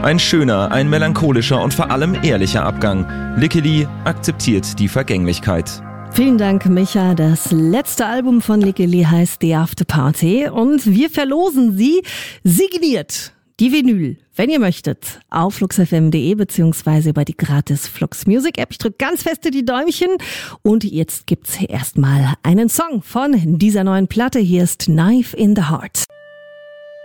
Ein schöner, ein melancholischer und vor allem ehrlicher Abgang. Lickeli akzeptiert die Vergänglichkeit. Vielen Dank, Micha. Das letzte Album von Lickeli heißt The After Party und wir verlosen sie signiert. Die Vinyl, wenn ihr möchtet, auf fluxfm.de beziehungsweise über die gratis Flux Music App. Ich drücke ganz feste die Däumchen und jetzt gibt's erstmal einen Song von dieser neuen Platte. Hier ist Knife in the Heart.